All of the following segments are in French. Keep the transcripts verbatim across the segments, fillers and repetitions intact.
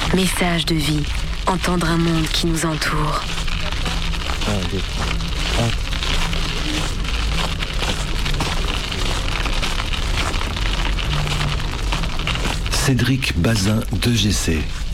Message de vie, entendre un monde qui nous entoure. un, deux, trois, un. Cédric Bazin de G C.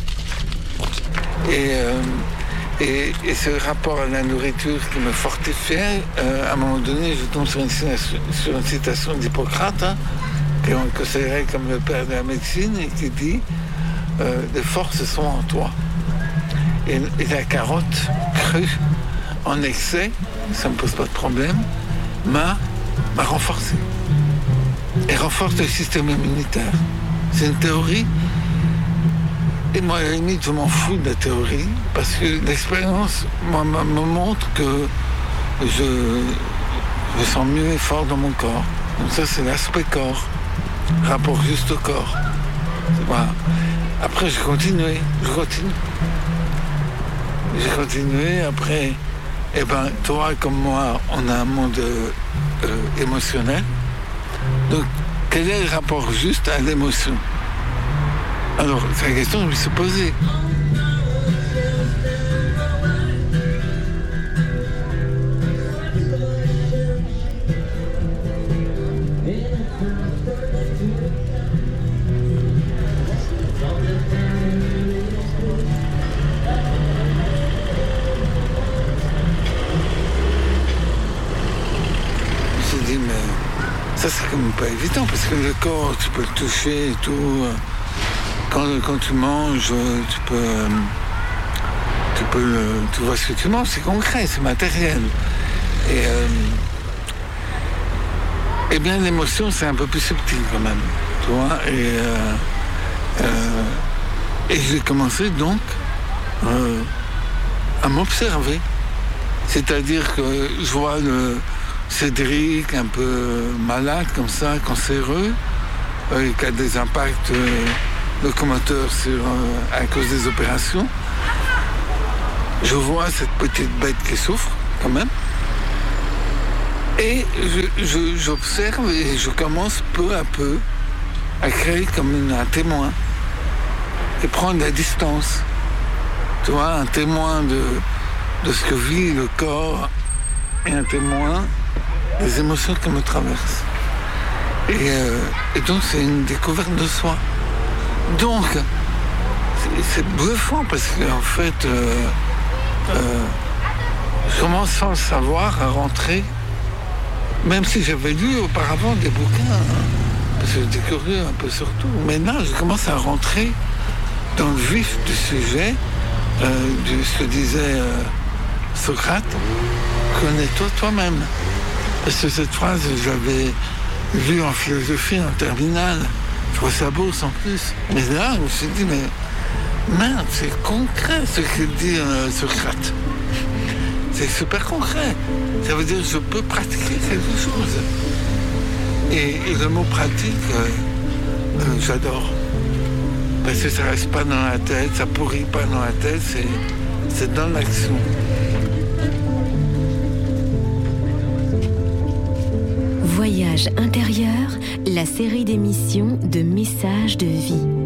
Et, euh, et, et ce rapport à la nourriture qui me fortifiait, euh, à un moment donné, je tombe sur une, sur une citation d'Hippocrate, hein, qu'on considérait comme le père de la médecine, et qui dit euh, « Les forces sont en toi ». Et, et la carotte crue en excès, ça ne me pose pas de problème, m'a, m'a renforcé. Et renforce le système immunitaire. C'est une théorie. Et moi, à la limite, je m'en fous de la théorie, parce que l'expérience moi, me montre que je, je sens mieux et fort dans mon corps. Donc ça, c'est l'aspect corps, rapport juste au corps. Voilà. Après, j'ai continué, je continue. J'ai continué, après, eh ben, toi comme moi, on a un monde euh, émotionnel. Donc, quel est le rapport juste à l'émotion? Alors, c'est la question que je me suis posée. Je me suis dit, mais ça, c'est quand même pas évident, parce que le corps, tu peux le toucher et tout. Quand, quand tu manges, tu peux, tu peux, tu vois ce que tu manges, c'est concret, c'est matériel. Et, euh, eh bien, l'émotion, c'est un peu plus subtil quand même, tu vois. Et, euh, euh, et j'ai commencé donc euh, à m'observer. C'est-à-dire que je vois le Cédric un peu malade comme ça, cancéreux, euh, qui a des impacts euh, locomoteurs sur, euh, à cause des opérations. Je vois cette petite bête qui souffre quand même. Et je, je, j'observe et je commence peu à peu à créer comme une, un témoin et prendre la distance. Tu vois, un témoin de, de ce que vit le corps et un témoin des émotions qui me traversent. Et, euh, et donc c'est une découverte de soi. Donc, c'est, c'est bluffant parce qu'en fait, euh, euh, je commence sans le savoir à rentrer, même si j'avais lu auparavant des bouquins, hein, parce que j'étais curieux un peu sur tout. Mais là, je commence à rentrer dans le vif du sujet, euh, de ce que disait euh, Socrate, connais-toi toi-même. Parce que cette phrase, j'avais vue en philosophie en terminale. Je trouve ça beau sans plus. Mais là, je me suis dit, mais merde, c'est concret ce que dit euh, Socrate. C'est super concret. Ça veut dire que je peux pratiquer quelque chose. Et, et le mot pratique, euh, euh, j'adore. Parce que ça reste pas dans la tête, ça pourrit pas dans la tête, c'est, c'est dans l'action. Voyage intérieur, la série d'émissions de Messages de vie.